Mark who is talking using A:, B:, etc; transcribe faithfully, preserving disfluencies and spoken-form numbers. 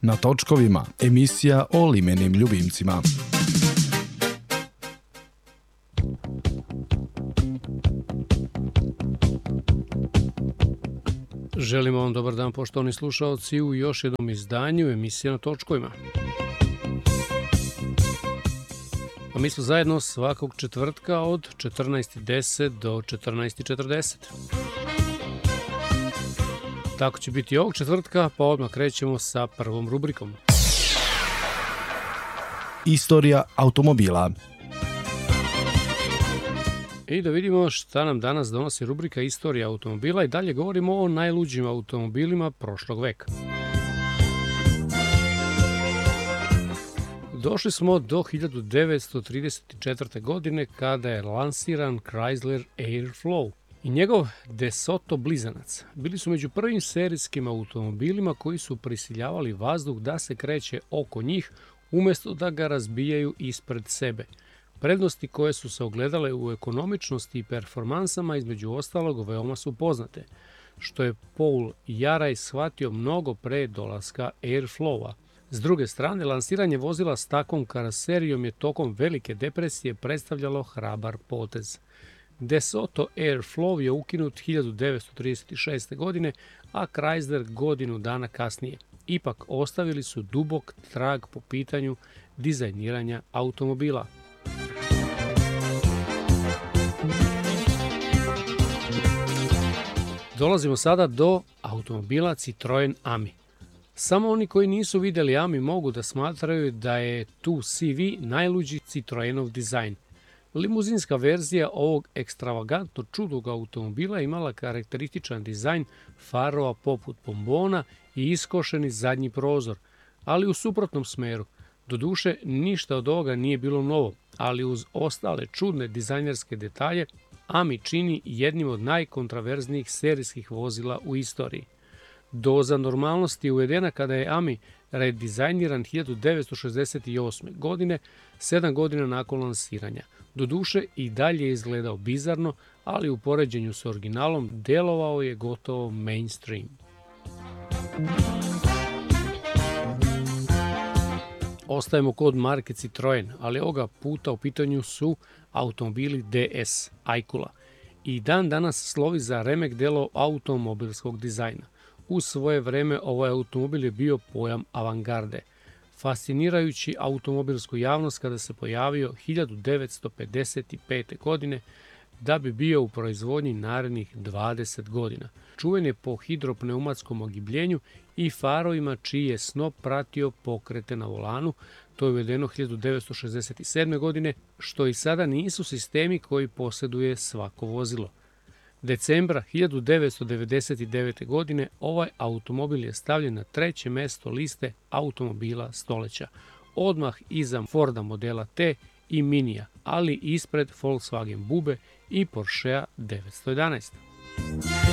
A: Na točkovima, emisija o limenim ljubimcima.
B: Želimo vam dobar dan, poštovani slušaoci, u još jednom izdanju emisije Na točkovima. A mi smo zajedno svakog četvrtka od četrnaest i deset do četrnaest i četrdeset. Tako će biti ovog četvrtka, pa odmah krećemo sa prvom rubrikom.
A: Istorija automobila.
B: I da vidimo šta nam danas donosi rubrika Istorija automobila i dalje govorimo o najluđim automobilima prošlog veka. Došli smo do hiljadu devetsto trideset četvrte. godine kada je lansiran Chrysler Airflow i njegov DeSoto blizanac. Bili su među prvim serijskim automobilima koji su prisiljavali vazduh da se kreće oko njih umjesto da ga razbijaju ispred sebe. Prednosti koje su se ogledale u ekonomičnosti i performansama između ostalog veoma su poznate, što je Paul Jaraj shvatio mnogo pre dolaska Airflowa. S druge strane, lansiranje vozila s takvom karoserijom je tokom velike depresije predstavljalo hrabar potez. DeSoto Airflow je ukinut hiljadu devetsto trideset šeste. godine, a Chrysler godinu dana kasnije. Ipak ostavili su dubok trag po pitanju dizajniranja automobila. Dolazimo sada do automobila Citroen Ami. Samo oni koji nisu vidjeli Ami mogu da smatraju da je tu C V najluđi Citroenov dizajn. Limuzinska verzija ovog ekstravagantno čudog automobila imala karakterističan dizajn farova poput pombona i iskošeni zadnji prozor, ali u suprotnom smeru. Doduše, ništa od ovoga nije bilo novo, ali uz ostale čudne dizajnerske detalje, Ami čini jednim od najkontraverznijih serijskih vozila u istoriji. Doza normalnosti je uvedena kada je Ami redizajniran hiljadu devetsto šezdeset osme. godine, sedam godina nakon lansiranja. Doduše, i dalje je izgledao bizarno, ali u poređenju s originalom delovao je gotovo mainstream. Ostajemo kod marke Citroen, ali ovoga puta u pitanju su automobili D S Aikula. I dan danas slovi za remek delo automobilskog dizajna. U svoje vreme ovaj automobil je bio pojam avangarde, fascinirajući automobilsku javnost kada se pojavio hiljadu devetsto pedeset pete. godine, da bi bio u proizvodnji narednih dvadeset godina. Čuven je po hidropneumatskom ogibljenju i farovima čiji je snop pratio pokrete na volanu. To je uvedeno hiljadu devetsto šezdeset sedme. godine, što i sada nisu sistemi koji posjeduje svako vozilo. Decembra hiljadu devetsto devedeset devete. godine ovaj automobil je stavljen na treće mesto liste automobila stoljeća, odmah iza Forda modela T i Minija, ali ispred Volkswagen Bube i Porschea devetsto jedanaest.